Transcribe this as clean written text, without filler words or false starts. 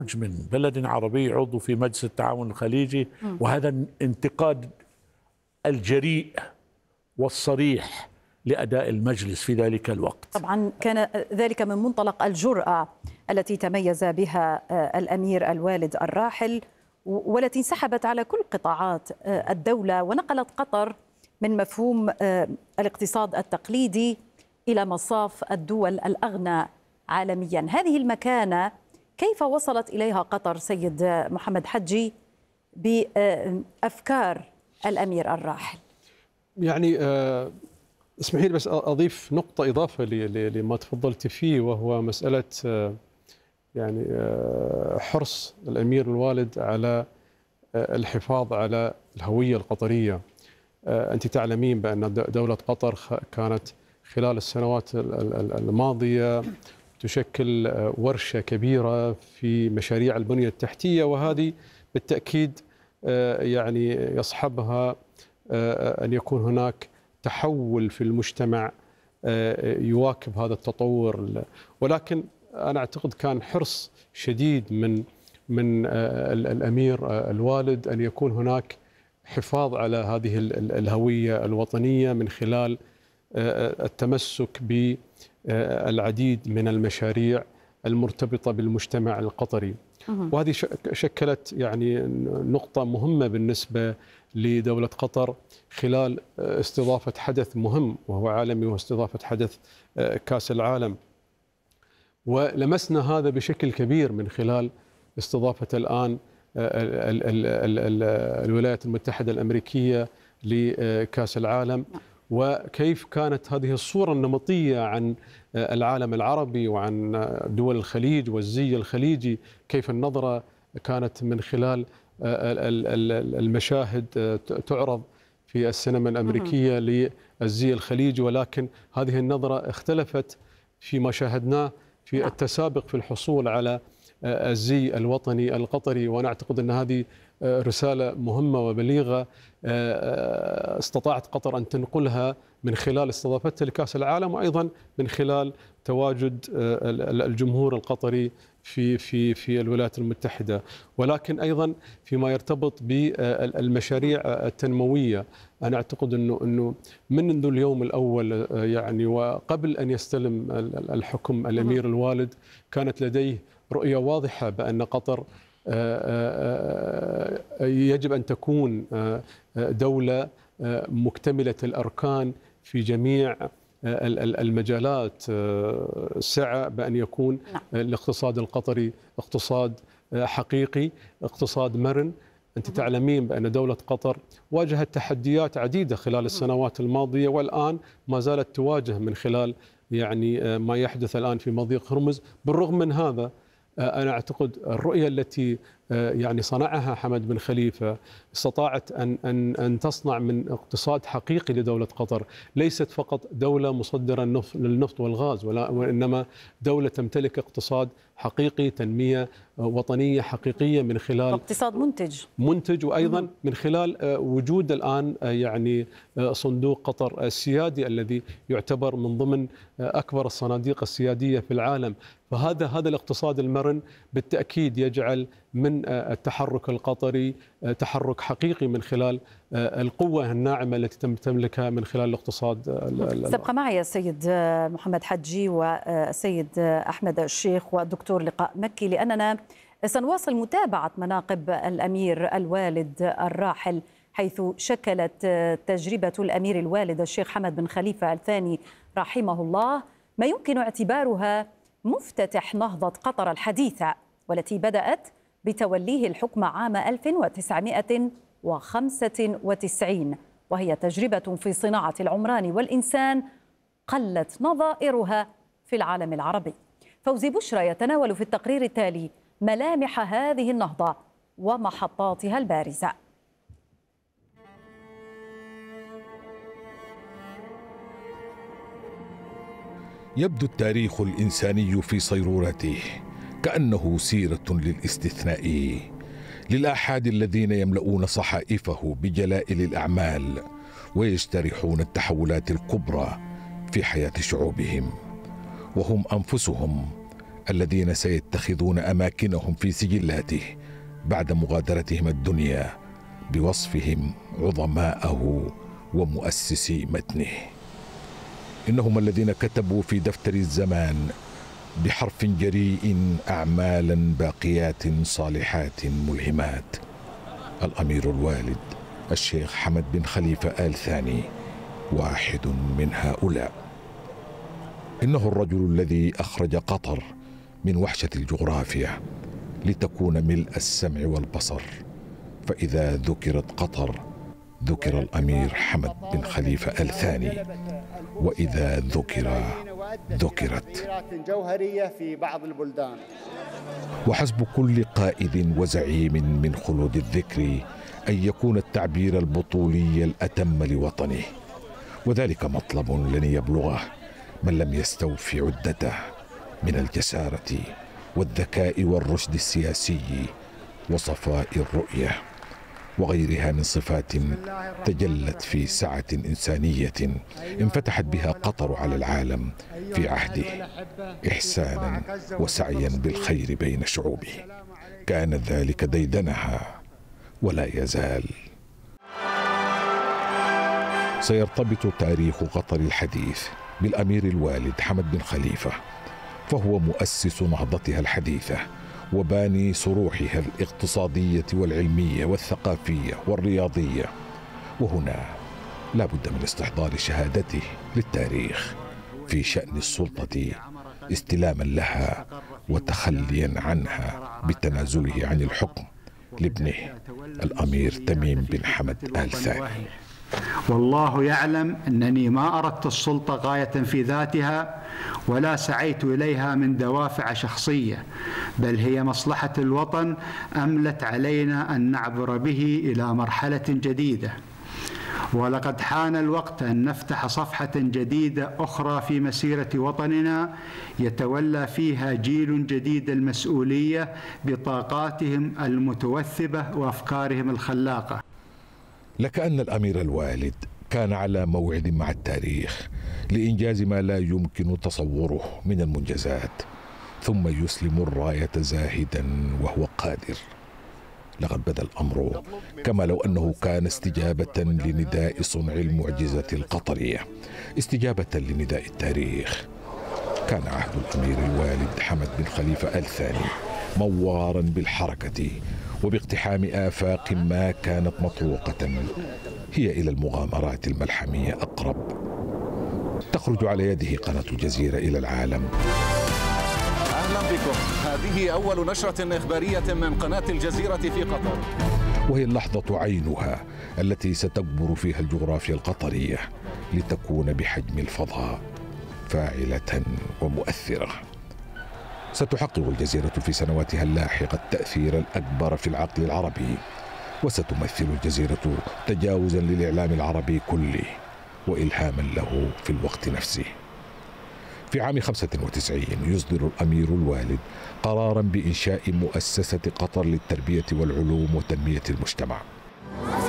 من بلد عربي عضو في مجلس التعاون الخليجي، وهذا الانتقاد الجريء والصريح لأداء المجلس في ذلك الوقت. طبعا كان ذلك من منطلق الجرأة التي تميز بها الأمير الوالد الراحل، والتي انسحبت على كل قطاعات الدولة، ونقلت قطر من مفهوم الاقتصاد التقليدي إلى مصاف الدول الأغنى عالميا. هذه المكانة كيف وصلت إليها قطر سيد محمد حجي بأفكار الأمير الراحل؟ يعني اسمحي لي بس أضيف نقطة إضافة لما تفضلت فيه، وهو مسألة يعني حرص الأمير الوالد على الحفاظ على الهوية القطرية. أنت تعلمين بأن دولة قطر كانت خلال السنوات الماضية تشكل ورشة كبيرة في مشاريع البنية التحتية، وهذه بالتأكيد يعني يصحبها أن يكون هناك تحول في المجتمع يواكب هذا التطور. ولكن أنا أعتقد كان حرص شديد من الأمير الوالد أن يكون هناك حفاظ على هذه الهوية الوطنية من خلال التمسك بالعديد من المشاريع المرتبطة بالمجتمع القطري. وهذه شكلت يعني نقطة مهمة بالنسبة لدولة قطر خلال استضافة حدث مهم وهو عالمي، واستضافة حدث كأس العالم. ولمسنا هذا بشكل كبير من خلال استضافة الآن الولايات المتحدة الأمريكية لكأس العالم، وكيف كانت هذه الصورة النمطية عن العالم العربي وعن دول الخليج والزي الخليجي، كيف النظرة كانت من خلال المشاهد تعرض في السينما الأمريكية للزي الخليجي، ولكن هذه النظرة اختلفت فيما شاهدناه في التسابق في الحصول على الزي الوطني القطري. وأنا أعتقد أن هذه رسالة مهمة وبليغة استطاعت قطر أن تنقلها من خلال استضافتها لكأس العالم، وأيضا من خلال تواجد الجمهور القطري في الولايات المتحدة. ولكن أيضا فيما يرتبط بالمشاريع التنموية، أنا أعتقد أنه منذ اليوم الأول يعني وقبل أن يستلم الحكم الأمير الوالد كانت لديه رؤية واضحة بأن قطر يجب أن تكون دولة مكتملة الأركان في جميع المجالات، سعى بأن يكون الاقتصاد القطري اقتصاد حقيقي، اقتصاد مرن. أنت تعلمين بأن دولة قطر واجهت تحديات عديدة خلال السنوات الماضية، والآن ما زالت تواجه من خلال يعني ما يحدث الآن في مضيق هرمز. بالرغم من هذا أنا أعتقد الرؤية التي يعني صنعها حمد بن خليفة استطاعت أن تصنع من اقتصاد حقيقي لدولة قطر، ليست فقط دولة مصدرة للنفط والغاز، وإنما دولة تمتلك اقتصاد حقيقي، تنمية وطنية حقيقية من خلال اقتصاد منتج، وأيضا من خلال وجود الآن يعني صندوق قطر السيادي الذي يعتبر من ضمن أكبر الصناديق السيادية في العالم. فهذا الاقتصاد المرن بالتأكيد يجعل من التحرك القطري تحرك حقيقي من خلال القوة الناعمة التي تملكها من خلال الاقتصاد. سبق معي السيد محمد حجي والسيد أحمد الشيخ والدكتور لقاء مكي، لأننا سنواصل متابعة مناقب الأمير الوالد الراحل، حيث شكلت تجربة الأمير الوالد الشيخ حمد بن خليفة الثاني رحمه الله ما يمكن اعتبارها مفتتح نهضة قطر الحديثة، والتي بدأت بتوليه الحكم عام 1995، وهي تجربة في صناعة العمران والإنسان قلت نظائرها في العالم العربي. فوزي بشرى يتناول في التقرير التالي ملامح هذه النهضة ومحطاتها البارزة. يبدو التاريخ الإنساني في صيرورته كأنه سيرة للاستثناء، للآحاد الذين يملؤون صحائفه بجلائل الأعمال ويجترحون التحولات الكبرى في حياة شعوبهم، وهم أنفسهم الذين سيتخذون أماكنهم في سجلاته بعد مغادرتهم الدنيا بوصفهم عظماءه ومؤسسي متنه. إنهم الذين كتبوا في دفتر الزمان بحرف جريء أعمالا باقيات صالحات ملهمات. الأمير الوالد الشيخ حمد بن خليفة آل ثاني واحد من هؤلاء. إنه الرجل الذي أخرج قطر من وحشة الجغرافيا لتكون ملء السمع والبصر، فإذا ذكرت قطر ذكر الأمير حمد بن خليفة آل ثاني، وإذا ذكرت جوهرية في بعض البلدان. وحسب كل قائد وزعيم من خلود الذكر أن يكون التعبير البطولي الأتم لوطنه، وذلك مطلب لن يبلغه من لم يستوفي عدته من الجسارة والذكاء والرشد السياسي وصفاء الرؤية وغيرها من صفات تجلت في سعة إنسانية انفتحت بها قطر على العالم في عهده إحسانا وسعيا بالخير بين شعوبه. كان ذلك ديدنها ولا يزال. سيرتبط تاريخ قطر الحديث بالأمير الوالد حمد بن خليفة، فهو مؤسس نهضتها الحديثة وباني صروحها الاقتصادية والعلمية والثقافية والرياضية. وهنا لا بد من استحضار شهادته للتاريخ في شأن السلطة استلاما لها وتخليا عنها بتنازله عن الحكم لابنه الأمير تميم بن حمد آل ثاني. والله يعلم أنني ما أردت السلطة غاية في ذاتها ولا سعيت إليها من دوافع شخصية، بل هي مصلحة الوطن أملت علينا أن نعبر به إلى مرحلة جديدة. ولقد حان الوقت أن نفتح صفحة جديدة أخرى في مسيرة وطننا يتولى فيها جيل جديد المسؤولية بطاقاتهم المتوثبة وأفكارهم الخلاقة. لكأن الأمير الوالد كان على موعد مع التاريخ لإنجاز ما لا يمكن تصوره من المنجزات، ثم يسلم الراية زاهدا وهو قادر. لقد بدا الأمر كما لو أنه كان استجابة لنداء صنع المعجزة القطرية، استجابة لنداء التاريخ. كان عهد الأمير الوالد حمد بن خليفة آل ثاني موارا بالحركة وباقتحام آفاق ما كانت مطروقة هي إلى المغامرات الملحمية أقرب. تخرج على يده قناة الجزيرة إلى العالم. أهلا بكم، هذه أول نشرة إخبارية من قناة الجزيرة في قطر، وهي اللحظة عينها التي ستكبر فيها الجغرافيا القطرية لتكون بحجم الفضاء، فاعلة ومؤثرة. ستحقق الجزيرة في سنواتها اللاحقة التأثير الأكبر في العقل العربي، وستمثل الجزيرة تجاوزا للإعلام العربي كله وإلهاما له في الوقت نفسه. في عام 95 يصدر الأمير الوالد قرارا بإنشاء مؤسسة قطر للتربية والعلوم وتنمية المجتمع،